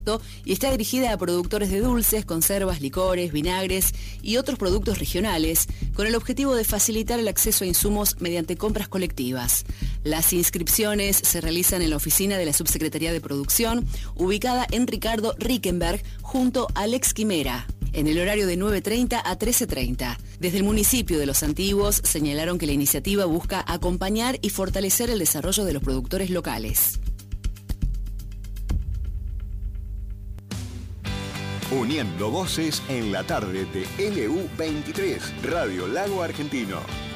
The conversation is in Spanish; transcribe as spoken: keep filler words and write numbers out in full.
y está dirigida a productores de dulces, conservas, licores, vinagres y otros productos regionales, con el objetivo de facilitar el acceso a insumos mediante compras colectivas. Las inscripciones se realizan en la oficina de la Subsecretaría de Producción, ubicada en Ricardo Rickenberg, junto a Lex Quimera, en el horario de nueve treinta a trece treinta. Desde el municipio de Los Antiguos señalaron que la iniciativa busca acompañar y fortalecer el desarrollo de los productores locales. Uniendo voces en la tarde de L U veintitrés, Radio Lago Argentino.